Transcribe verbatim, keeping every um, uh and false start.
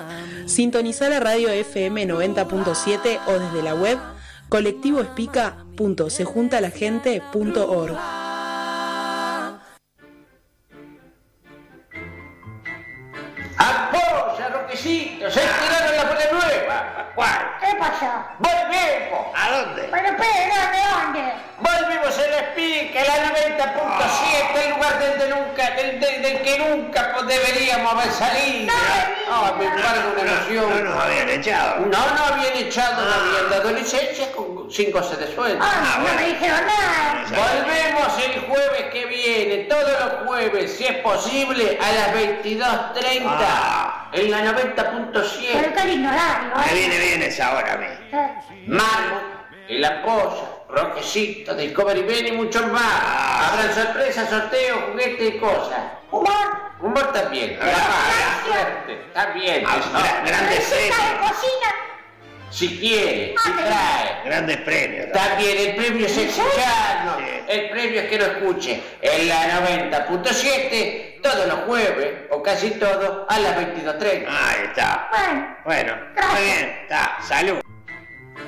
Sintonizá la radio F M noventa punto siete o desde la web colectivo espica punto se junta la gente punto org. ¡Apoya, Roquecito! ¡Se tiraron la bola nueva! ¿Cuál? ¿Qué pasó? ¡Volvemos! ¿A dónde? Pero espera, ¿de dónde? Volvimos a la Espica, la noventa punto siete, el lugar del, de nunca, del, del, del que nunca pues, deberíamos haber salido. Ah, me embargo una No, noción. no nos habían echado. No, no habían echado, no habían dado licencia con sin cosas de sueldo. Ah, no me dijeron nada. Volvemos el jueves que viene, todos los jueves, si es posible, a las veintidós treinta, Ah. en la noventa punto Pero siete. qué lindo horario, Me ¿eh? viene bien esa hora a mí. Eh, Marmot, el Ampolla, Roquecito, Discovery Ben y muchos más. Ah. Habrán sorpresas, sorteos, juguetes y cosas. Humor. Humor también. Ah, La suerte, está bien. Ah, eso. gra- grandes Receta de premios. cocina. Si quiere, si Ah, trae. Grandes premios. También el premio es escucharnos. Sí. El premio es que lo escuche en la noventa punto siete todos los jueves, o casi todos, a las veintidós treinta. Ahí está. Bueno, Bueno, muy bien. Está. Salud.